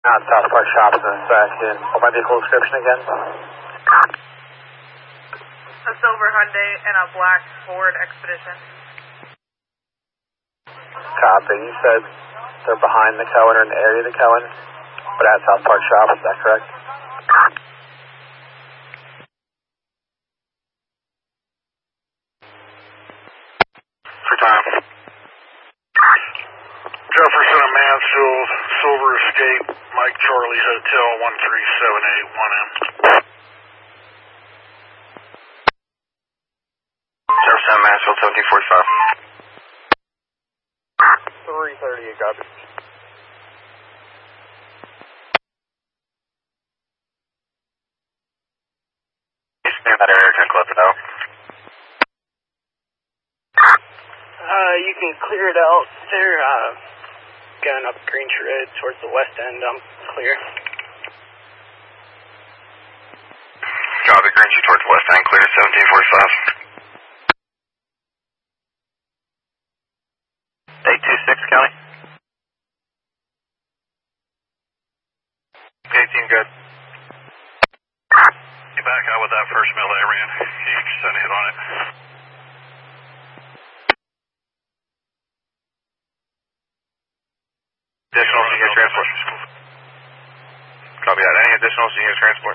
Not South Park Shops in a second. What my vehicle description again? A silver Hyundai and a black Ford Expedition. Copy. You said they're behind the Cohen or in the area of the Cohen, but at South Park Shops, is that correct? For time. Jefferson and Mansfield, Silver Escape, Mike Charlie Hotel 13781M. Jefferson and Mansfield 1745. 330, copy. Stand that area, can close it out. You can clear it out. They're going up Greenwich Road towards the west end. I'm clear. Copy, Greenwich towards west end, clear 1745. 826, County. 18, good. Get back out with that first mill they ran. You just sent a hit on it. Additional senior transport. Copy that. Any additional senior transport?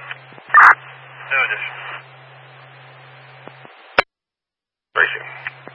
No additional. Racing.